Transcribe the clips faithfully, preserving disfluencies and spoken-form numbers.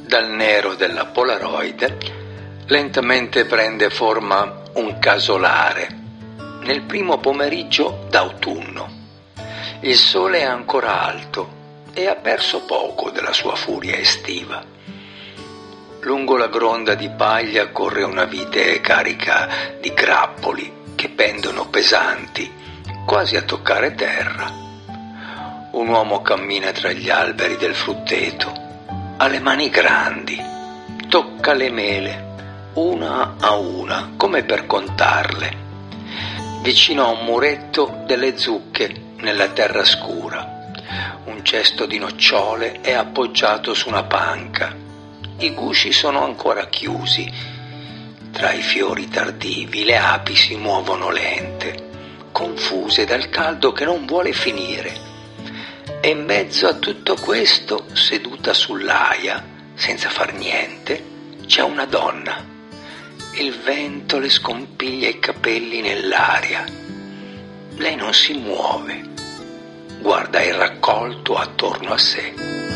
dal nero della Polaroid lentamente prende forma un casolare nel primo pomeriggio d'autunno. Il sole è ancora alto e ha perso poco della sua furia estiva. Lungo la gronda di paglia corre una vite carica di grappoli che pendono pesanti, quasi a toccare terra. Un uomo cammina tra gli alberi del frutteto, ha le mani grandi, tocca le mele, una a una, come per contarle. Vicino a un muretto delle zucche nella terra scura. Un cesto di nocciole è appoggiato su una panca. I gusci sono ancora chiusi. Tra i fiori tardivi le api si muovono lente, confuse dal caldo che non vuole finire. E in mezzo a tutto questo, seduta sull'aia, senza far niente, c'è una donna. Il vento le scompiglia i capelli nell'aria. Lei non si muove, guarda il raccolto attorno a sé.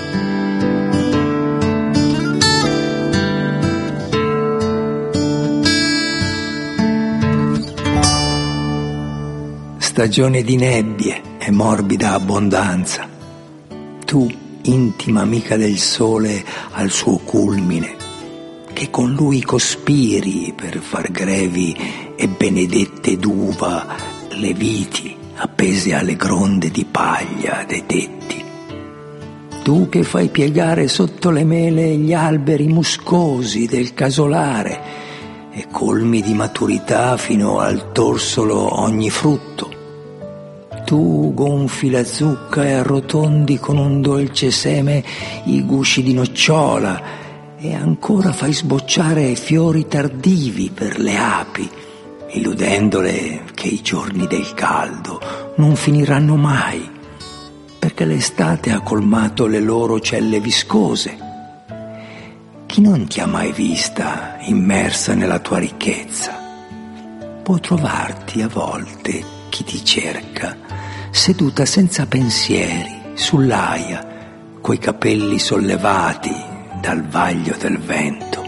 Stagione di nebbie e morbida abbondanza. Tu, intima amica del sole al suo culmine, che con lui cospiri per far grevi e benedette d'uva le viti appese alle gronde di paglia dei tetti. Tu che fai piegare sotto le mele gli alberi muscosi del casolare e colmi di maturità fino al torsolo ogni frutto. Tu gonfi la zucca e arrotondi con un dolce seme i gusci di nocciola e ancora fai sbocciare fiori tardivi per le api, illudendole che i giorni del caldo non finiranno mai, perché l'estate ha colmato le loro celle viscose. Chi non ti ha mai vista immersa nella tua ricchezza può trovarti a volte chi ti cerca, seduta senza pensieri sull'aia, coi capelli sollevati dal vaglio del vento.